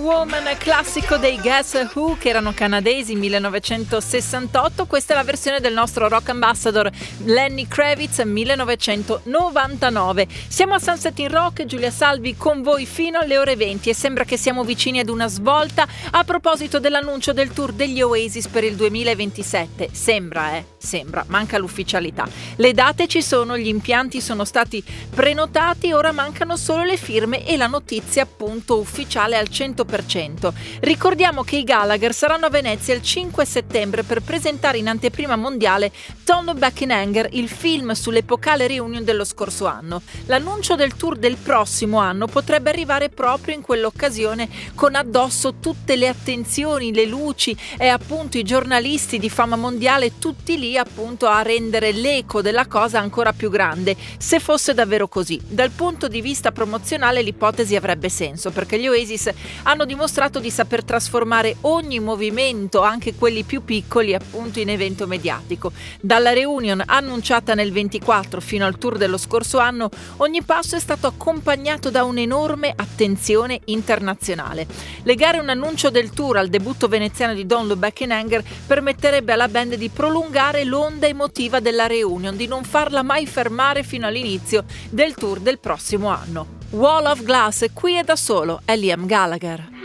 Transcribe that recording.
Woman, classico dei Guess Who, che erano canadesi, 1968. Questa è la versione del nostro rock ambassador Lenny Kravitz, 1999. Siamo a Sunset in Rock, Giulia Salvi con voi fino alle ore 20 e sembra che siamo vicini ad una svolta a proposito dell'annuncio del tour degli Oasis per il 2027. Sembra, manca l'ufficialità. Le date ci sono, gli impianti sono stati prenotati, ora mancano solo le firme e la notizia appunto ufficiale al 100%. Ricordiamo che i Gallagher saranno a Venezia il 5 settembre per presentare in anteprima mondiale Don't Look Back in Anger, il film sull'epocale reunion dello scorso anno. L'annuncio del tour del prossimo anno potrebbe arrivare proprio in quell'occasione, con addosso tutte le attenzioni, le luci e appunto i giornalisti di fama mondiale tutti lì appunto a rendere l'eco della cosa ancora più grande, se fosse davvero così. Dal punto di vista promozionale l'ipotesi avrebbe senso, perché gli Oasis hanno dimostrato di saper trasformare ogni movimento, anche quelli più piccoli, appunto in evento mediatico. Dalla reunion annunciata nel 24 fino al tour dello scorso anno, ogni passo è stato accompagnato da un'enorme attenzione internazionale. Legare un annuncio del tour al debutto veneziano di Don't Look Back in Anger permetterebbe alla band di prolungare l'onda emotiva della reunion, di non farla mai fermare fino all'inizio del tour del prossimo anno. Wall of Glass, qui è da solo, è Liam Gallagher.